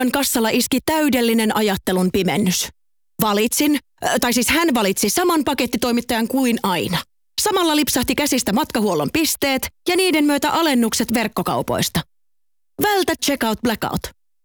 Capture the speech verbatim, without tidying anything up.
kassalla iski täydellinen ajattelun pimennys. Valitsin, tai siis hän valitsi saman pakettitoimittajan kuin aina. Samalla lipsahti käsistä matkahuollon pisteet ja niiden myötä alennukset verkkokaupoista. Vältä checkout blackout.